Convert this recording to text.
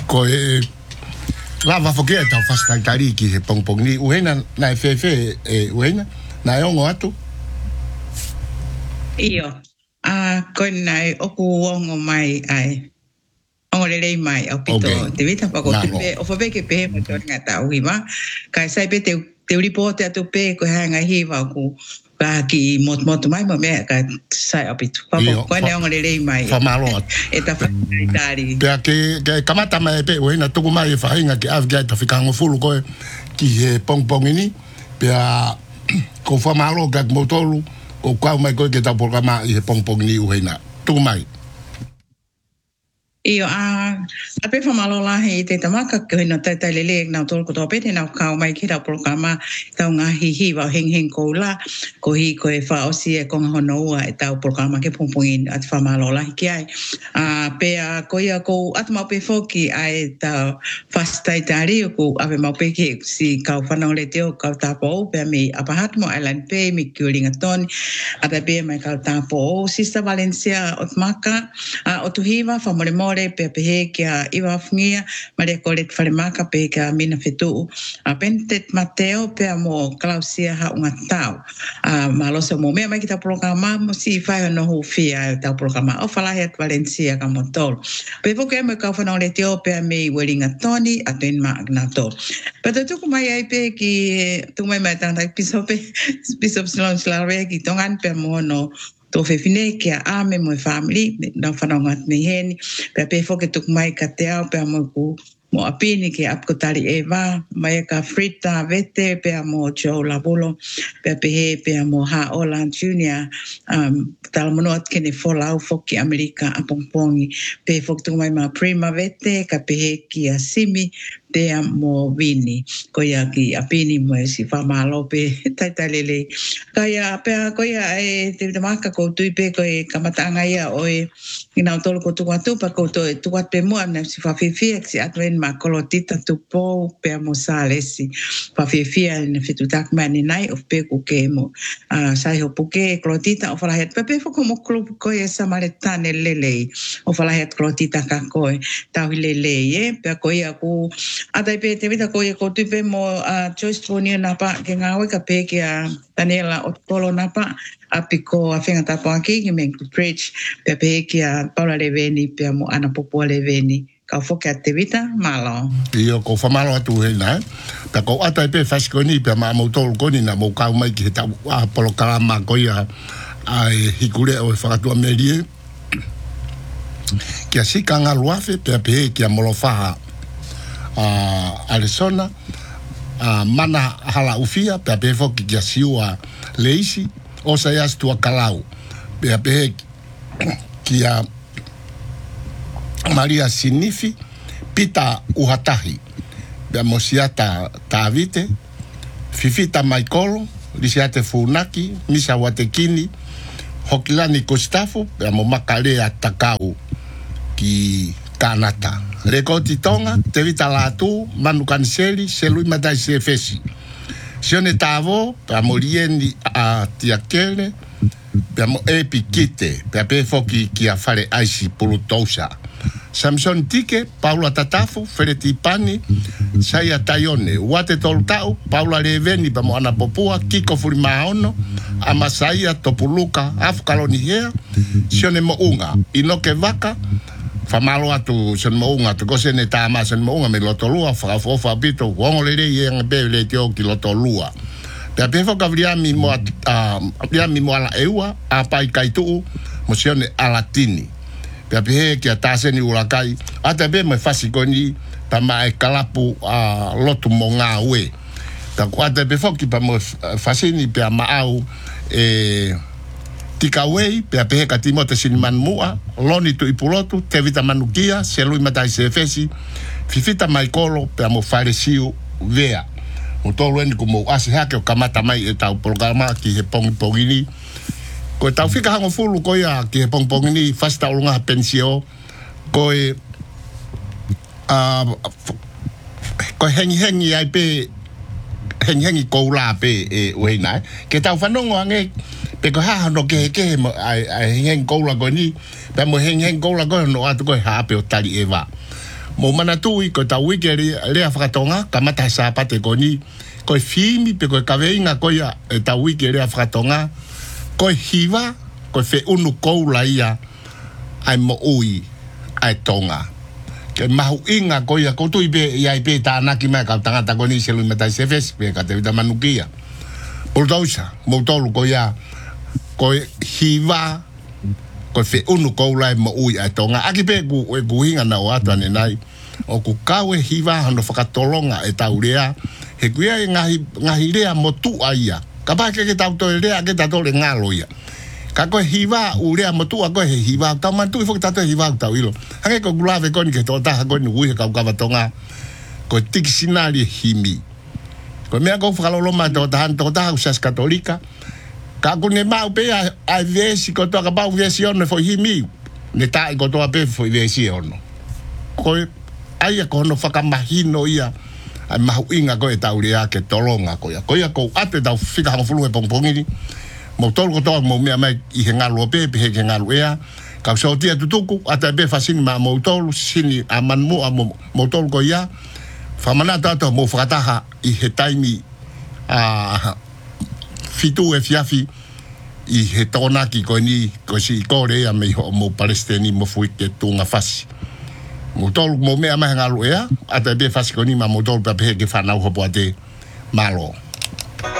ko e lava fokia tau fasta tari ki he pong ni uena na fefe e uena na ongo atu io ko nai oku ongo mai ai ongo le mai au pito te vita pa ko te o fa ke pe mo to ngata u ma kai sai pe te ripote atu pe ko hanga hiva ku ka ki mot mai mo me ka sai apito pa ko ne ongo le mai fa malo e ta fa tari pe ke kamata mai pe uena tu mai fa hinga ki afga ta fika ngo fulu ko ki he pong ni pe ko fa malo ka motolu o kwa mai ko ke ta programa i he pong ni uena tu mai io a pe fa malo la he te tamaka ke no tai lele na tol ko to pe te na ka mai ki da programa ta nga hi wa heng ko la ko hi ko e fa o si e ko hono e ta programa ke pongpongin at fa malo la ki ai pe ko ia ko at ma pe foki ai ta fasta tari ko ave ma pe ke si ka fa no le te o ka ta po pe mi apa hat mo island pe mi kuling aton ata pe mai ka ta po sista Valencia ot maka o tu hiva fa mo pe he kia iwa fungia mare kolet fale maka pe ka mina fetu a pentet Mateo pe mo Clausia ha unga tau maloso mo me mai kita programa mo si fa no ho fia ta programa o fala het Valencia ka motor pe foke me ka fa no le teo pe me welinga Tony aten magnato pe tu ko mai ai pe ki tu mai tang piso slon slave ki tongan pe mo no to fe fine ke a me mo family na fanongat me hen pe fo ke tuk mai ka te au pe mo ku mo apini ke ap ko tali eva mai ka frita vete pe mo jo labolo pe pe mo ha Olan Junior tal monot ke ne folau fo ki Amerika apongpongi pe fo tuk mai ma prima vete ka pe ki asimi te mo vini ko ya ki apini mo si fa malo pe lele kaya pe ko ya e te maka ko tu pe ko e kamatanga ya o e ina tolo ko tu pa ko to tu pe mo na si fa fi si atwen ma kolotita tu po pe mo salesi fa fi na fitu tak mani nai of pe ko ke mo sai ho puke kolotita o fa het pe fo ko mo club ko e samaritane lele o fa het kolotita ka ko ta lele ye pe ko ya ko ata pe te vita ko tu pe mo choice toni na pa ke ngawe ka pe ke Daniela Otpolo na pa apiko afenga ta pa ki me preach pe ke Paula Leveni pe mo ana popo Leveni ka foka te vita malo io ko fa malo tu he na ta ko ata pe faskoni pe ma mo tol koni na mo ka mai ki ta polo kalama ko ya ai hikure o fa tu amerie ki asi kanga luafe pe ki molofa Arizona mana hala ufia pe fo ki siua leisi o sa ya stu kalau pe ki Maria Sinifi Pita Uhatahi pe mosiata Tavite Fifita Maikolo lisiate Funaki Misa Watekini Hokilani Kostafo pe mo makale atakau ki Kanata Rekoti tonga, te vita latu, manu kaniseli, selui matai se fesi. Sione tavo, pa morieni a tiakele, pa mo epi kite, pa pe foki ki a fare aisi pulutousa. Samson Tike, Paula Tatafu, Fereti Pani, Saya Taione, Wate Toltau, Paula Leveni, pa mo ana popua, Kiko Furimaono, Amasaya Topuluka, Afkaloni Hea, Sione Mounga, Inoke Vaka, famalo atu sen mounga to kosene tama sen mounga me lotolua fa bito wongo le yang be le tio ki lotolua pe fo kavria mi mo ala eua a pai kaitu mo sione alatini pe ki atase ni ulakai ata be me fasikoni pa mai kalapu lotu monga we ta kwata be fo ki pa mo fasini pe maau Tikawei, pe ka timote siniman mua, loni tu ipulotu, te vita manukia, selui matai se fesi, fifita maikolo, pe amo faresiu vea. O tolu eni kumo asi hake o kamata mai e tau programa ki he pongini. Ko tau fika hango fulu ko ia ki he pongini, fasta ulunga pensio, ko hengi ai pe, hengi koula pe e uhenai, ke tau whanongo ange, pe ko ha no ke mo ai heng ko la go ni pe mo heng ko la go no atu ko ha pe o tali eva mo mana tui ko ta wiki le afratonga kamata sa pate koni ko fimi pe ko kaveinga ko ya ta wiki le afratonga ko hiva ko fe unu ko la ia ai mo ui ai tonga ke mahu inga ko ya ko tui be ya pe ta na ki ma ka tanga ta koni selu meta sefes pe ka te da manukia Bulldozer, motolu ko ya ko hiva ko fe unu ko lai mo ui ai tonga aki pe ku hinga na o atane nai o ku kawe hiva hano whakatolonga e taurea he kuia e ngahi rea mo tu aia ka pa ke tau to rea ke tau le ngalo ia ka ko hiva u rea mo tu a ko he hiva ka man tu fo tau hiva tau ilo hange ko glave ko ni ke to ta ko ni ui ka tonga ko tikisinali himi ko mea ko whakaloloma to taha usas katolika. Ka kune mau pe a vesi ko toa ka pau vesi ono fo himi. Ne tae ko toa pe fo vesi ono. Ko aia ko ono whakamahino ia. Ai mahu inga ko e taurea ke tolonga ko ia. Ko ia ko ate tau whika hanga fulu e pongpongiri. Mo tolu ko toa mo mea mai i he ngalu pe he ke ngalu ea. Ka usaotia tutuku ata be fasini ma mo tolu sini a manmu a mo tolu ko ia. Whamana tato mo whakataha i he taimi fitu e fiafi i he tonaki ko ni ko si kore a mei ho mo palestini mo fui ke tunga fasi. Mo tolu mo mea mahe ngalu ea, ata be fasi ko ni ma mo tolu pa pehe ke whanau hopo ate malo.